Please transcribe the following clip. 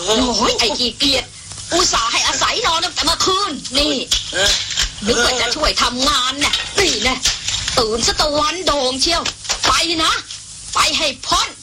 โอ้ยไอ้ขี้เกียจอุตส่าห์ให้อาศัยนอนตั้งแต่เมื่อคืนนี่นึกว่าจะช่วยทำงานเนี่ยนี่แน่ตื่นซะตะวันโด่งเชียวไปนะไปให้พ้น